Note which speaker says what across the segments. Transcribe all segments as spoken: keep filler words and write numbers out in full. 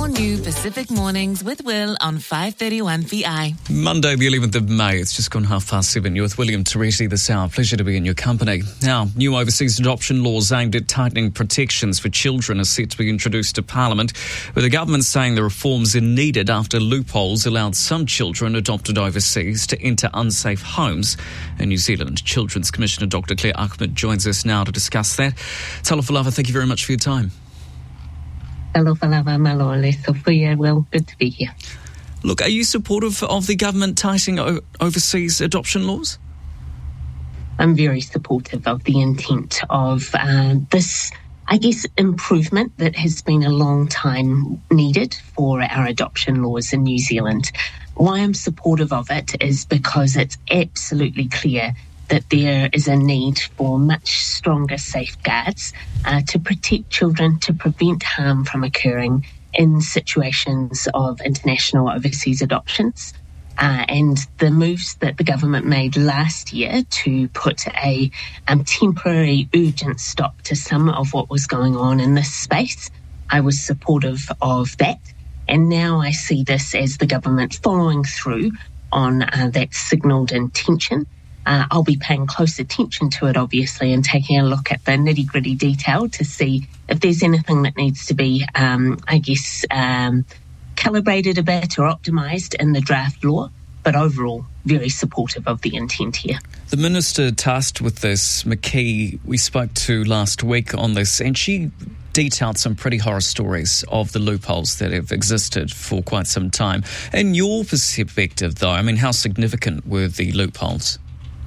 Speaker 1: All new Pacific Mornings with Will on five thirty-one V I.
Speaker 2: Monday the eleventh of May, it's just gone half past seven. You're with William Teresi this hour. Pleasure to be in your company. Now, new overseas adoption laws aimed at tightening protections for children are set to be introduced to Parliament, with the government saying the reforms are needed after loopholes allowed some children adopted overseas to enter unsafe homes in New Zealand. Children's Commissioner Doctor Claire Ahmed joins us now to discuss that. Talafalava, thank you very much for your time.
Speaker 3: Talafalava, Malole, Sophia, well, good to be here.
Speaker 2: Look, are you supportive of the government tightening o- overseas adoption laws?
Speaker 3: I'm very supportive of the intent of uh, this, I guess, improvement that has been a long time needed for our adoption laws in New Zealand. Why I'm supportive of it is because it's absolutely clear that there is a need for much stronger safeguards uh, to protect children, to prevent harm from occurring in situations of international overseas adoptions. Uh, and the moves that the government made last year to put a um, temporary urgent stop to some of what was going on in this space, I was supportive of that. And now I see this as the government following through on uh, that signalled intention. Uh, I'll be paying close attention to it, obviously, and taking a look at the nitty-gritty detail to see if there's anything that needs to be, um, I guess, um, calibrated a bit or optimised in the draft law. But overall, very supportive of the intent here.
Speaker 2: The Minister tasked with this, McKee, we spoke to last week on this, and she detailed some pretty horror stories of the loopholes that have existed for quite some time. In your perspective, though, I mean, how significant were the loopholes?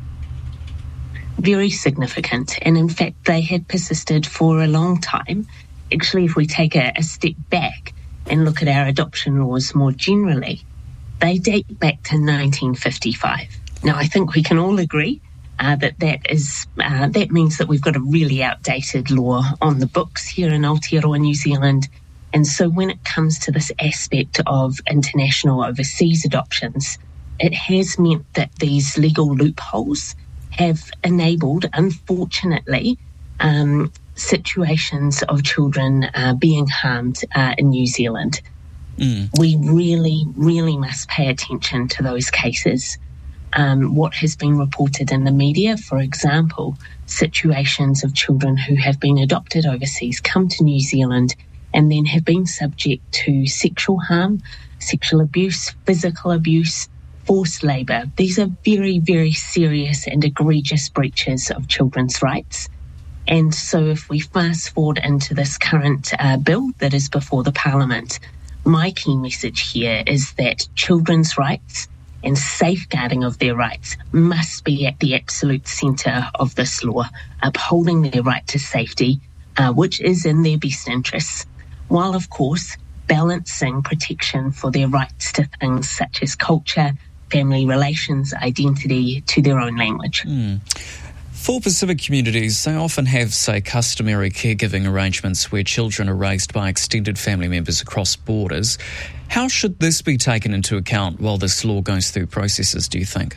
Speaker 3: Very significant. And in fact, they had persisted for a long time. Actually, if we take a, a step back and look at our adoption laws more generally, they date back to nineteen fifty-five. Now, I think we can all agree uh, that that is uh, that means that we've got a really outdated law on the books here in Aotearoa, New Zealand. And so when it comes to this aspect of international overseas adoptions, it has meant that these legal loopholes have enabled, unfortunately, um, situations of children uh, being harmed uh, in New Zealand. Mm. We really, really must pay attention to those cases. Um, what has been reported in the media, for example, situations of children who have been adopted overseas, come to New Zealand, and then have been subject to sexual harm, sexual abuse, physical abuse, forced labour. These are very, very serious and egregious breaches of children's rights. And so if we fast forward into this current uh, bill that is before the Parliament, my key message here is that children's rights and safeguarding of their rights must be at the absolute centre of this law, upholding their right to safety, uh, which is in their best interests, while, of course, balancing protection for their rights to things such as culture, family relations, identity, to their own language.
Speaker 2: Mm. For Pacific communities, they often have, say, customary caregiving arrangements where children are raised by extended family members across borders. How should this be taken into account while this law goes through processes, do you think?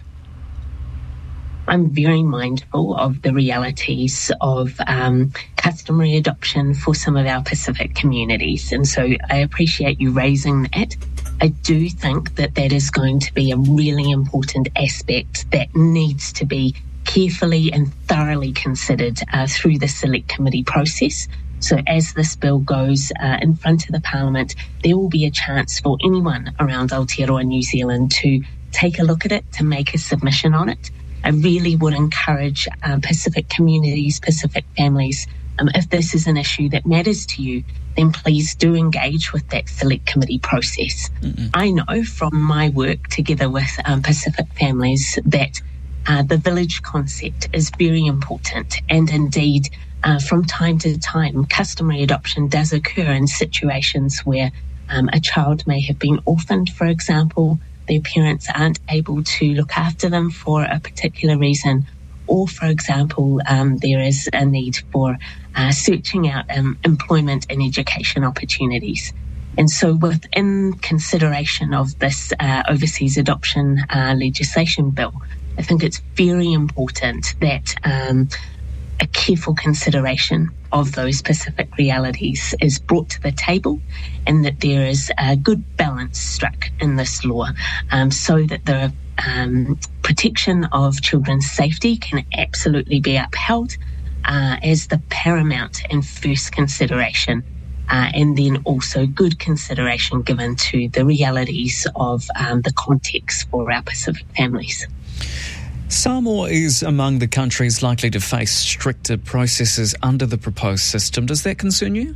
Speaker 3: I'm very mindful of the realities of um, customary adoption for some of our Pacific communities, and so I appreciate you raising that. I do think that that is going to be a really important aspect that needs to be carefully and thoroughly considered uh, through the Select Committee process. So as this bill goes uh, in front of the Parliament, there will be a chance for anyone around Aotearoa, New Zealand, to take a look at it, to make a submission on it. I really would encourage uh, Pacific communities, Pacific families, um, if this is an issue that matters to you, then please do engage with that Select Committee process. Mm-mm. I know from my work together with um, Pacific families that uh, the village concept is very important, and indeed uh, from time to time customary adoption does occur in situations where um, a child may have been orphaned, for example, their parents aren't able to look after them for a particular reason, or, for example, um, there is a need for uh, searching out um, employment and education opportunities. And so within consideration of this uh, overseas adoption uh, legislation bill, I think it's very important that um, a careful consideration of those Pacific realities is brought to the table, and that there is a good balance struck in this law, um, so that the um, protection of children's safety can absolutely be upheld uh, as the paramount and first consideration, uh, and then also good consideration given to the realities of um, the context for our Pacific families.
Speaker 2: Samoa is among the countries likely to face stricter processes under the proposed system. Does that concern you?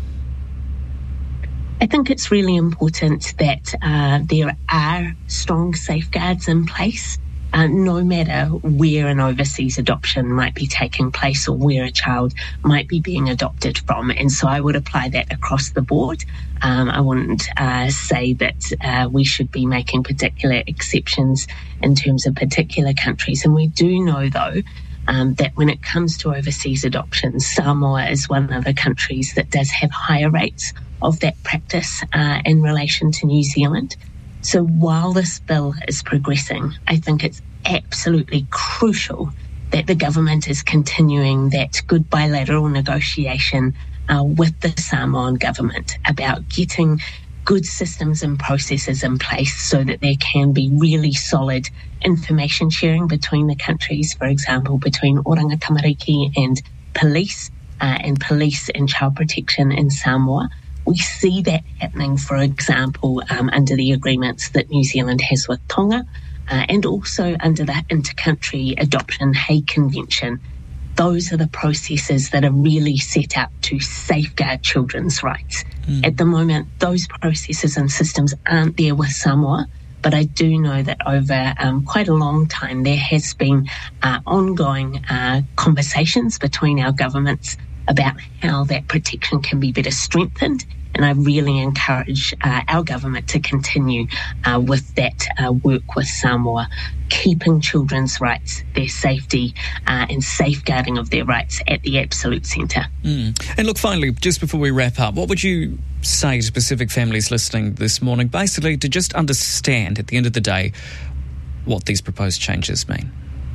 Speaker 3: I think it's really important that uh, there are strong safeguards in place, uh, no matter where an overseas adoption might be taking place or where a child might be being adopted from. And so I would apply that across the board. Um, I wouldn't uh, say that uh, we should be making particular exceptions in terms of particular countries. And we do know, though, um, that when it comes to overseas adoptions, Samoa is one of the countries that does have higher rates of that practice uh, in relation to New Zealand. So while this bill is progressing, I think it's absolutely crucial that the government is continuing that good bilateral negotiation uh, with the Samoan government about getting good systems and processes in place so that there can be really solid information sharing between the countries, for example, between Oranga Tamariki and police, uh, and police and child protection in Samoa. We see that happening, for example, um, under the agreements that New Zealand has with Tonga, uh, and also under the Inter-Country Adoption Hague Convention. Those are the processes that are really set up to safeguard children's rights. Mm. At the moment, those processes and systems aren't there with Samoa, but I do know that over um, quite a long time there has been uh, ongoing uh, conversations between our governments about how that protection can be better strengthened. And I really encourage uh, our government to continue uh, with that uh, work with Samoa, keeping children's rights, their safety uh, and safeguarding of their rights at the absolute centre.
Speaker 2: Mm. And look, finally, just before we wrap up, what would you say to Pacific families listening this morning, basically to just understand at the end of the day what these proposed changes mean?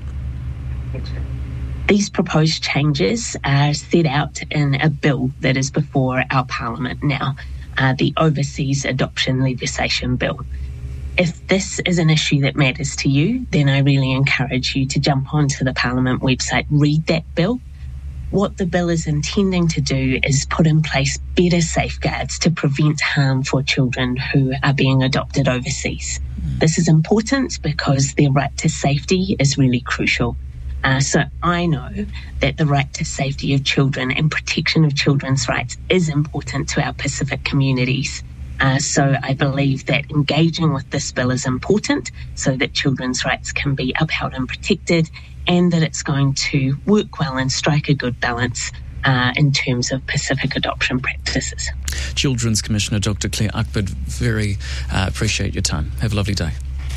Speaker 3: These proposed changes are set out in a bill that is before our Parliament now, uh, the Overseas Adoption Legislation Bill. If this is an issue that matters to you, then I really encourage you to jump onto the Parliament website, read that bill. What the bill is intending to do is put in place better safeguards to prevent harm for children who are being adopted overseas. Mm. This is important because their right to safety is really crucial. Uh, so I know that the right to safety of children and protection of children's rights is important to our Pacific communities. Uh, so I believe that engaging with this bill is important so that children's rights can be upheld and protected, and that it's going to work well and strike a good balance uh, in terms of Pacific adoption practices.
Speaker 2: Children's Commissioner Doctor Claire Ukpid, very uh, appreciate your time. Have a lovely day.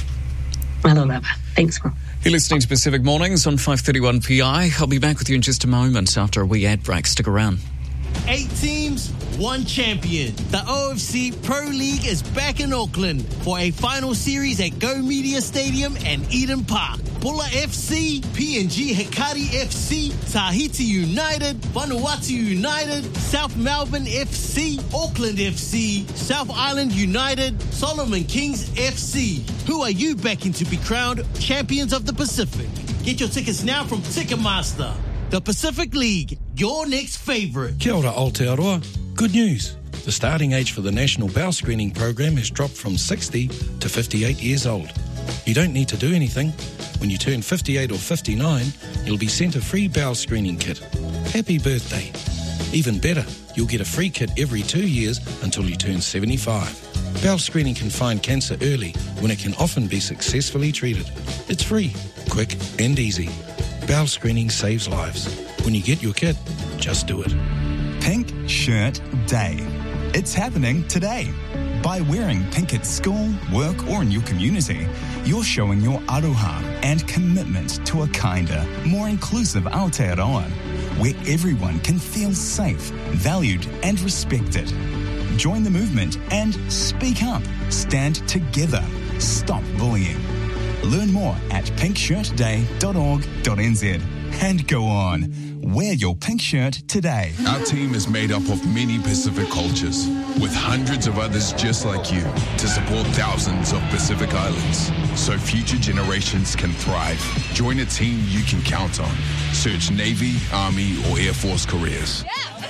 Speaker 3: Aloha. Thanks, Will.
Speaker 2: You're listening to Pacific Mornings on five thirty-one P I. I'll be back with you in just a moment after a wee ad break. Stick around.
Speaker 4: Eight teams, one champion. The O F C Pro League is back in Auckland for a final series at Go Media Stadium and Eden Park. Bulla F C, P N G Hikari F C, Tahiti United, Vanuatu United, South Melbourne F C, Auckland F C, South Island United, Solomon Kings F C. Who are you backing to be crowned champions of the Pacific? Get your tickets now from Ticketmaster. The Pacific League, your next favourite.
Speaker 5: Kia ora, Aotearoa. Good news. The starting age for the National Bowel Screening Program has dropped from sixty to fifty-eight years old. You don't need to do anything. When you turn fifty-eight or fifty-nine, you'll be sent a free bowel screening kit. Happy birthday. Even better, you'll get a free kit every two years until you turn seventy-five. Bowel screening can find cancer early when it can often be successfully treated. It's free, quick and easy. Bowel screening saves lives. When you get your kit, just do it.
Speaker 6: Pink Shirt Day. It's happening today. By wearing pink at school, work or in your community, you're showing your aroha and commitment to a kinder, more inclusive Aotearoa, where everyone can feel safe, valued and respected. Join the movement and speak up. Stand together. Stop bullying. Learn more at pink shirt day dot org dot n z. and go on. Wear your pink shirt today.
Speaker 7: Our team is made up of many Pacific cultures, with hundreds of others just like you, to support thousands of Pacific Islands, so future generations can thrive. Join a team you can count on. Search Navy, Army, or Air Force careers.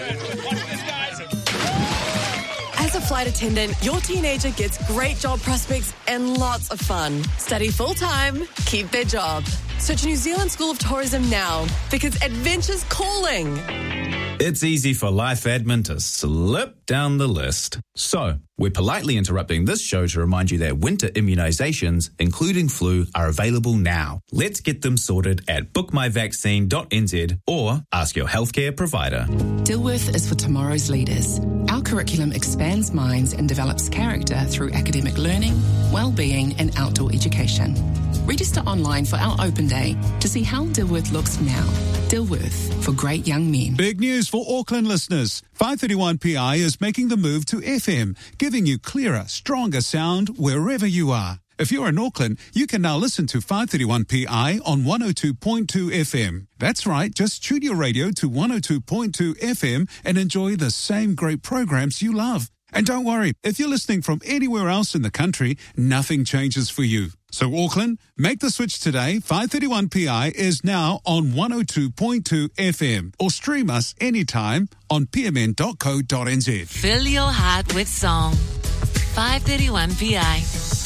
Speaker 8: As a flight attendant, your teenager gets great job prospects and lots of fun. Study full-time, keep their job. Search New Zealand School of Tourism now, because adventure's calling.
Speaker 9: It's easy for life admin to slip down the list. So, we're politely interrupting this show to remind you that winter immunisations, including flu, are available now. Let's get them sorted at book my vaccine dot n z or ask your healthcare provider.
Speaker 10: Dilworth is for tomorrow's leaders. Our curriculum expands minds and develops character through academic learning, well-being and outdoor education. Register online for our open day to see how Dilworth looks now. Dilworth, for great young men.
Speaker 11: Big news for Auckland listeners. five thirty-one P I is making the move to F M, giving you clearer, stronger sound wherever you are. If you're in Auckland, you can now listen to five thirty-one P I on one oh two point two F M. That's right, just tune your radio to one oh two point two F M and enjoy the same great programs you love. And don't worry, if you're listening from anywhere else in the country, nothing changes for you. So Auckland, make the switch today. five thirty-one P I is now on one oh two point two F M, or stream us anytime on p m n dot co dot n z.
Speaker 1: Fill your heart with song. five thirty-one P I.